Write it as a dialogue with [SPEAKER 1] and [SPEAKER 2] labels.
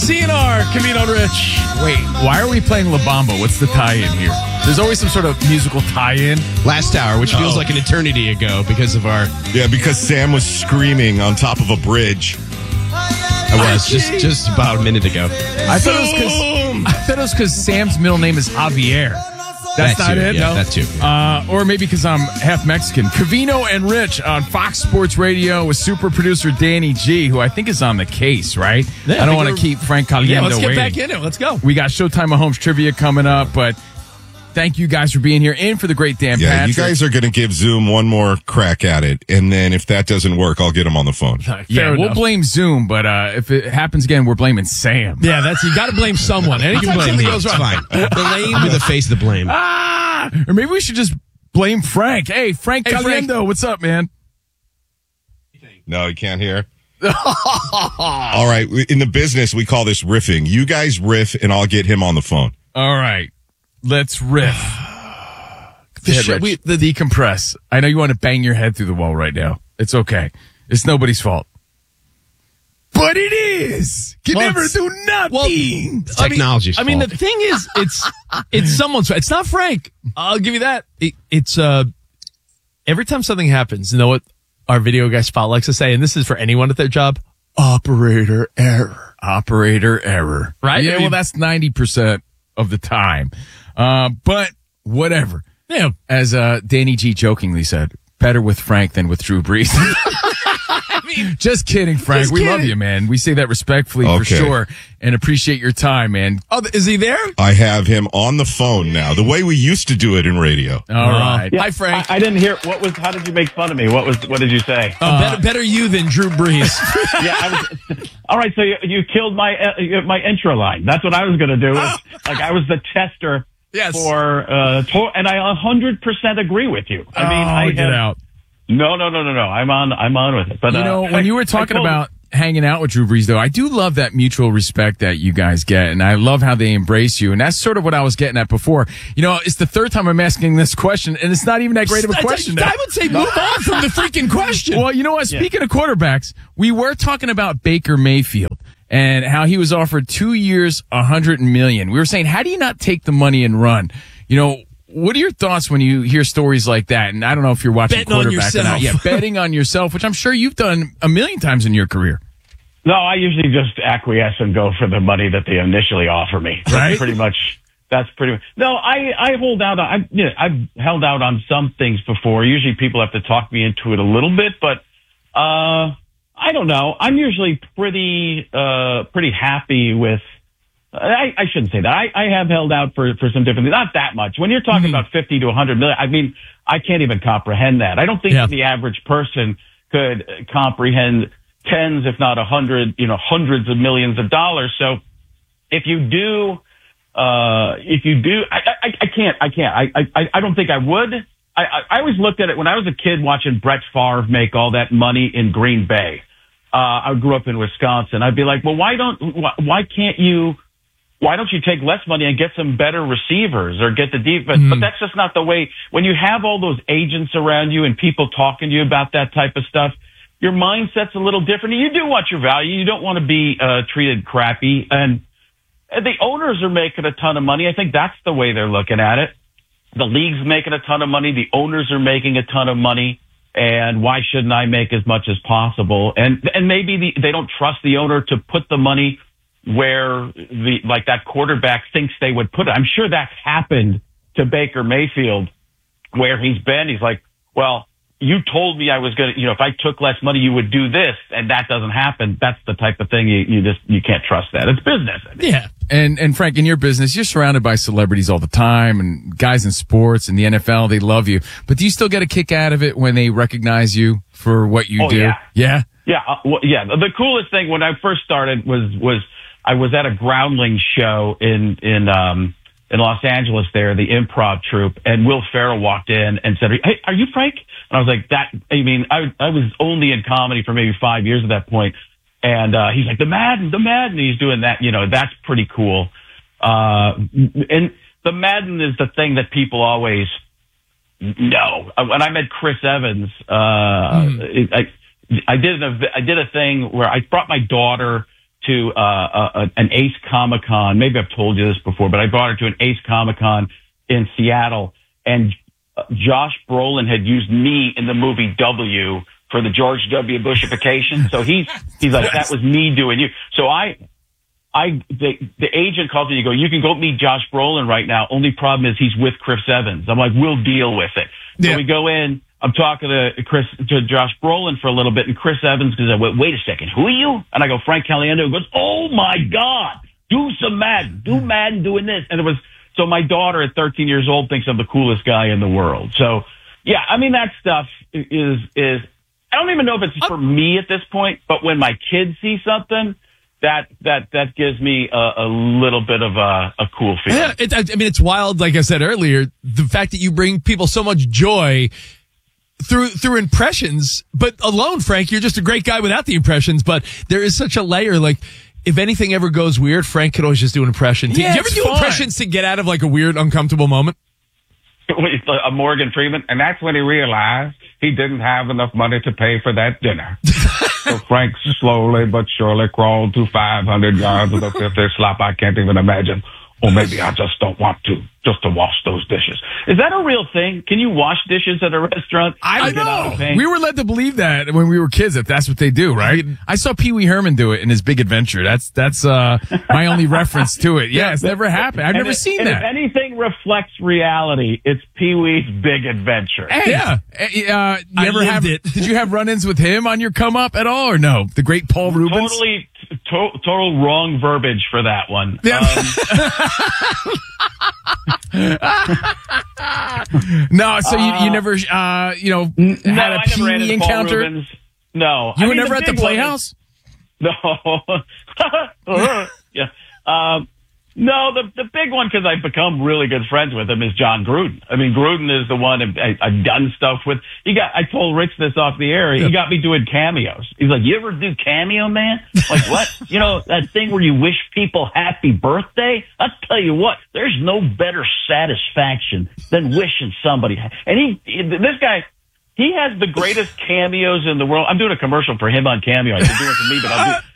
[SPEAKER 1] CNR, Camino and Rich. Wait, why are we playing La Bamba? What's the tie-in here? There's always some sort of musical tie-in.
[SPEAKER 2] Last hour, which feels like an eternity ago because of our...
[SPEAKER 3] Yeah, because Sam was screaming on top of a bridge.
[SPEAKER 2] I was just about a minute ago.
[SPEAKER 1] I thought it was because Sam's middle name is Javier. That's not it?
[SPEAKER 2] Yeah,
[SPEAKER 1] No?
[SPEAKER 2] that too.
[SPEAKER 1] Or maybe because I'm half Mexican. Cavino and Rich on Fox Sports Radio with super producer Danny G, who I think is on the case, right?
[SPEAKER 2] Yeah,
[SPEAKER 1] I don't want to keep Frank Caliendo
[SPEAKER 4] Yeah, let's get
[SPEAKER 1] waiting.
[SPEAKER 4] back in it. Let's go.
[SPEAKER 1] We got Showtime Mahomes trivia coming up, but thank you guys for being here and for the great Dan
[SPEAKER 3] Yeah,
[SPEAKER 1] Patrick.
[SPEAKER 3] you guys are going to give Zoom one more crack at it, and then if that doesn't work, I'll get him on the phone.
[SPEAKER 1] Yeah, we'll blame Zoom, but if it happens again, we're blaming Sam.
[SPEAKER 4] Yeah, you got to blame someone. Anytime something goes wrong,
[SPEAKER 2] Fine. Blame the face of the blame.
[SPEAKER 1] Or maybe we should just blame Frank. Hey, Frank Caliendo,
[SPEAKER 4] Frank.
[SPEAKER 1] what's up, man?
[SPEAKER 3] No, you can't hear? All right, in the business, we call this riffing. You guys riff, and I'll get him on the phone.
[SPEAKER 1] All right, let's riff. Decompress. I know you want to bang your head through the wall right now. It's okay. It's nobody's fault. But it is. Can never do nothing.
[SPEAKER 2] Technology's
[SPEAKER 4] I mean,
[SPEAKER 2] fault.
[SPEAKER 4] the thing is, it's someone's. It's not Frank. I'll give you that. It's every time something happens, you know what our video guy Spot likes to say, and this is for anyone at their job: operator error.
[SPEAKER 1] Operator error.
[SPEAKER 4] Right?
[SPEAKER 1] Yeah,
[SPEAKER 4] I mean-
[SPEAKER 1] well, that's 90% of the time. But whatever.
[SPEAKER 4] Yeah.
[SPEAKER 1] As Danny G jokingly said, better with Frank than with Drew Brees. Just kidding, Frank.
[SPEAKER 4] Just
[SPEAKER 1] we
[SPEAKER 4] kidding.
[SPEAKER 1] love you, man. We say that respectfully for
[SPEAKER 3] Okay.
[SPEAKER 1] sure and appreciate your time, man.
[SPEAKER 4] Oh, is he there?
[SPEAKER 3] I have him on the phone now, the way we used to do it in radio.
[SPEAKER 1] All right.
[SPEAKER 4] Hi, Frank.
[SPEAKER 5] I didn't hear how did you make fun of me? What did you say?
[SPEAKER 4] Better you than Drew Brees.
[SPEAKER 5] Yeah, all right. So you killed my intro line. That's what I was going to do. Like I was the tester
[SPEAKER 4] Yes.
[SPEAKER 5] and I 100% agree with you. I mean,
[SPEAKER 1] get out.
[SPEAKER 5] No. I'm on with it. But
[SPEAKER 1] You know, when you were talking
[SPEAKER 5] I told-
[SPEAKER 1] about hanging out with Drew Brees, though, I do love that mutual respect that you guys get, and I love how they embrace you. And that's sort of what I was getting at before. You know, it's the third time I'm asking this question, and it's not even that great of a question.
[SPEAKER 4] I would say move on from the freaking question.
[SPEAKER 1] Well, you know what? Speaking of quarterbacks, we were talking about Baker Mayfield and how he was offered 2 years, $100 million. We were saying, how do you not take the money and run? You know, what are your thoughts when you hear stories like that? And I don't know if you're watching
[SPEAKER 4] Betting on
[SPEAKER 1] quarterback or not.
[SPEAKER 4] yourself.
[SPEAKER 1] Yeah, betting on yourself, which I'm sure you've done a million times in your career.
[SPEAKER 5] No, I usually just acquiesce and go for the money that they initially offer me.
[SPEAKER 1] Right.
[SPEAKER 5] That's pretty much. No, I hold out. I've held out on some things before. Usually people have to talk me into it a little bit, but I don't know. I'm usually pretty happy with. I shouldn't say that. I have held out for some different things. Not that much. When you're talking about 50 to 100 million, I mean, I can't even comprehend that. I don't think that the average person could comprehend tens, if not 100, hundreds of millions of dollars. So if you do, I can't. I don't think I would. I always looked at it when I was a kid watching Brett Favre make all that money in Green Bay. I grew up in Wisconsin. I'd be like, well, why don't you take less money and get some better receivers or get the defense? But that's just not the way. When you have all those agents around you and people talking to you about that type of stuff, your mindset's a little different. You do want your value. You don't want to be treated crappy. And the owners are making a ton of money. I think that's the way they're looking at it. The league's making a ton of money. The owners are making a ton of money. And why shouldn't I make as much as possible? And maybe they don't trust the owner to put the money where that quarterback thinks they would put it. I'm sure that's happened to Baker Mayfield where he's been. He's like, well, you told me I was going to, if I took less money, you would do this, and that doesn't happen. That's the type of thing you can't trust that. It's business.
[SPEAKER 4] Yeah.
[SPEAKER 1] And Frank, in your business, you're surrounded by celebrities all the time and guys in sports and the NFL, they love you. But do you still get a kick out of it when they recognize you for what you do?
[SPEAKER 5] Yeah.
[SPEAKER 1] Yeah?
[SPEAKER 5] Yeah. The coolest thing when I first started was I was at a Groundling show in Los Angeles there, the improv troupe, and Will Ferrell walked in and said, "Hey, are you Frank?" And I was like, I was only in comedy for maybe 5 years at that point. And he's like, the Madden. And he's doing that. That's pretty cool. And the Madden is the thing that people always know. When I met Chris Evans, I did a thing where I brought my daughter to an Ace Comic Con. Maybe I've told you this before, but I brought her to an Ace Comic Con in Seattle, and Josh Brolin had used me in the movie W for the George W. Bushification. So he's like, that was me doing you. So the agent calls me and you go, you can go meet Josh Brolin right now. Only problem is he's with Chris Evans. I'm like, we'll deal with it. So we go in. I'm talking to Josh Brolin for a little bit, and Chris Evans goes, wait a second, who are you? And I go, Frank Caliendo. Goes, oh my God, do Madden doing this. And so my daughter at 13 years old thinks I'm the coolest guy in the world. So yeah, I mean, that stuff is, I don't even know if it's for me at this point, but when my kids see something, that gives me a little bit of a cool feeling.
[SPEAKER 4] Yeah, it's wild. Like I said earlier, the fact that you bring people so much joy through impressions, but alone, Frank, you're just a great guy without the impressions. But there is such a layer. Like, if anything ever goes weird, Frank could always just do an impression.
[SPEAKER 1] Yeah,
[SPEAKER 4] do you ever do impressions to get out of like a weird, uncomfortable moment?
[SPEAKER 5] A Morgan Freeman, and that's when he realized he didn't have enough money to pay for that dinner. So Frank slowly but surely crawled through 500 yards of the filthy slop I can't even imagine. Or maybe I just don't want to, just to wash those dishes. Is that a real thing? Can you wash dishes at a restaurant?
[SPEAKER 1] I don't know. We were led to believe that when we were kids, that that's what they do, right? I saw Pee Wee Herman do it in His Big Adventure. That's my only reference to it. Yeah, it's never happened. I've never seen that.
[SPEAKER 5] If anything reflects reality, it's Pee Wee's Big Adventure.
[SPEAKER 1] Hey, yeah. You ever have it? Did you have run-ins with him on your come up at all, or no? The great Paul Rubens?
[SPEAKER 5] Total wrong verbiage for that one.
[SPEAKER 1] Yeah. No, so you never, had a Pee Wee encounter?
[SPEAKER 5] No.
[SPEAKER 1] You were never at the Playhouse?
[SPEAKER 5] No. Yeah. No, the big one, because I've become really good friends with him, is John Gruden. I mean, Gruden is the one I've done stuff with. I told Rich this off the air. He got me doing cameos. He's like, you ever do cameo, man? Like, what? That thing where you wish people happy birthday? I'll tell you what, there's no better satisfaction than wishing somebody. And this guy, he has the greatest cameos in the world. I'm doing a commercial for him on Cameo. I should do it for me, but